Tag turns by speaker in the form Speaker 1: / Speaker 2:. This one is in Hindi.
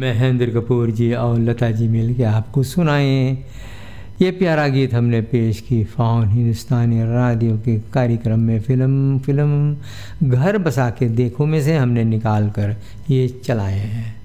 Speaker 1: महेंद्र कपूर जी और लता जी मिल के आपको सुनाएं। ये प्यारा गीत हमने पेश की फ़ॉन हिंदुस्तानी रेडियो के कार्यक्रम में फिल्म घर बसा के देखो में से हमने निकाल कर ये चलाए हैं।